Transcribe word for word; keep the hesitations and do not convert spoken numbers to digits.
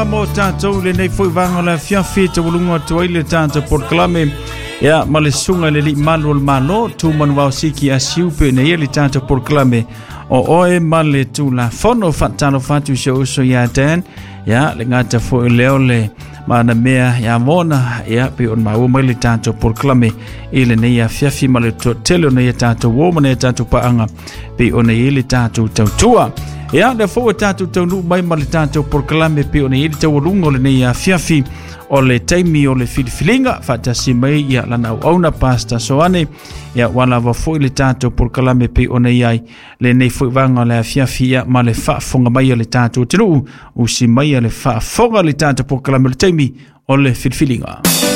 mo tātou le nei foi vanga la fiafi te walunga tuai le tātou porklame ya malesunga le li malo le malo tu manwao siki a siupe nei le tātou porklame o oe male tu la fono fatano fatu se uso ya ten ya le ngata foi leo le mana mea ya mona ya pe on mau mai le tātou porklame ile nei a fiafi male to tele nei tātou wo nei tātou paanga pe on nei le tātou tautua ya le fo tatu tonu mai mali tatu porklame pe ona yidi tawulungo le nei fiafi o le taimi o le filfilinga fata simai ya lana ona pasta soane ya wala va fo le tatu porklame pe ona yai le nei fo vanga le fiafi ya male fa fonga mai le tatu tenu u simai le fa fonga le tatu porklame le taimi o le filfilinga.